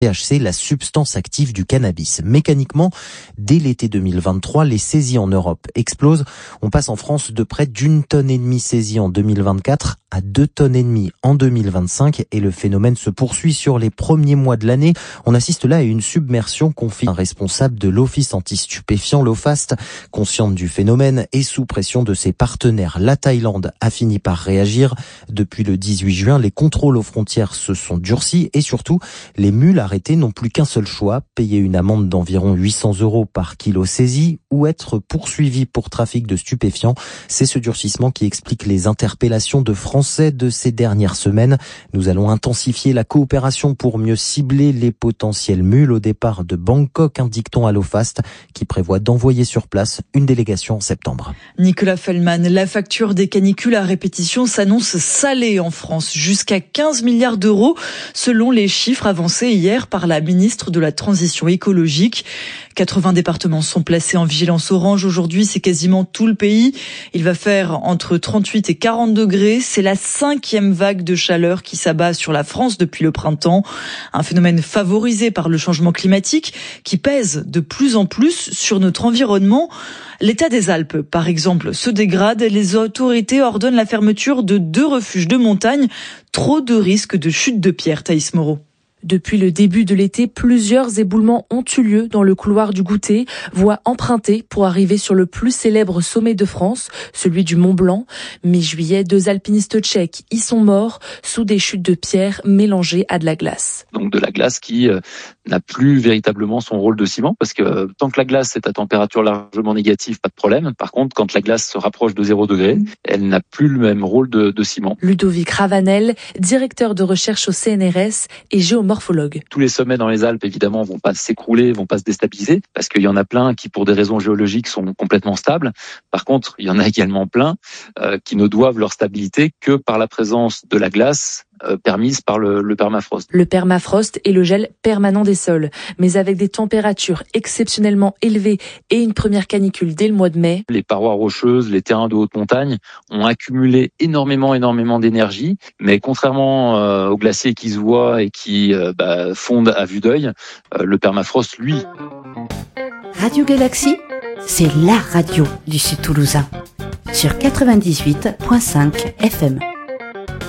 THC, la substance active du cannabis. Mécaniquement, dès l'été 2023, les saisies en Europe explosent. On passe en France de près d'1,5 tonne saisies en 2024 à 2,5 tonnes en 2025 et le phénomène se poursuit sur les premiers mois de l'année. On assiste là à une submersion, confie un responsable de l'Office anti-stupéfiants, l'OFAST, consciente du phénomène et sous pression de ses partenaires. La Thaïlande a fini par réagir. Depuis le 18 juin, les contrôles aux frontières se sont durcis et surtout, les mules arrêtés n'ont plus qu'un seul choix, payer une amende d'environ 800 € par kilo saisi ou être poursuivi pour trafic de stupéfiants. C'est ce durcissement qui explique les interpellations de Français de ces dernières semaines. Nous allons intensifier la coopération pour mieux cibler les potentielles mules au départ de Bangkok, indique-t-on à l'OFAST, qui prévoit d'envoyer sur place une délégation en septembre. Nicolas Fellman, la facture des canicules à répétition s'annonce salée en France, jusqu'à 15 milliards d'euros, selon les chiffres avancés hier par la ministre de la Transition écologique. 80 départements sont placés en vigilance orange. Aujourd'hui, c'est quasiment tout le pays. Il va faire entre 38 et 40 degrés. C'est la 5e vague de chaleur qui s'abat sur la France depuis le printemps. Un phénomène favorisé par le changement climatique qui pèse de plus en plus sur notre environnement. L'état des Alpes, par exemple, se dégrade. Les autorités ordonnent la fermeture de 2 refuges de montagne. Trop de risques de chute de pierres, Thaïs Moreau. Depuis le début de l'été, plusieurs éboulements ont eu lieu dans le couloir du Goutet, voie empruntée pour arriver sur le plus célèbre sommet de France, celui du Mont Blanc. Mi-juillet, 2 alpinistes tchèques y sont morts sous des chutes de pierres mélangées à de la glace. Donc de la glace qui n'a plus véritablement son rôle de ciment, parce que tant que la glace est à température largement négative, pas de problème. Par contre, quand la glace se rapproche de 0 degré, elle n'a plus le même rôle de ciment. Ludovic Ravanel, directeur de recherche au CNRS et géomorphologue. Tous les sommets dans les Alpes, évidemment, vont pas s'écrouler, vont pas se déstabiliser, parce qu'il y en a plein qui, pour des raisons géologiques, sont complètement stables. Par contre, il y en a également plein qui ne doivent leur stabilité que par la présence de la glace permise par le permafrost. Le permafrost est le gel permanent des sols, mais avec des températures exceptionnellement élevées et une première canicule dès le mois de mai. Les parois rocheuses, les terrains de haute montagne ont accumulé énormément d'énergie, mais contrairement aux glaciers qui se voient et qui fondent à vue d'œil, le permafrost, lui... Radio Galaxy, c'est la radio du Sud Toulousain, sur 98.5 FM.